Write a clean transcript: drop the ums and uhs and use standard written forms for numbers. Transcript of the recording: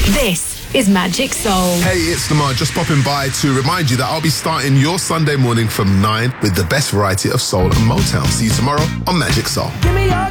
This is Magic Soul. Hey, it's Lamar, just popping by to remind you that I'll be starting your Sunday morning from 9 with the best variety of soul and Motown. See you tomorrow on Magic Soul.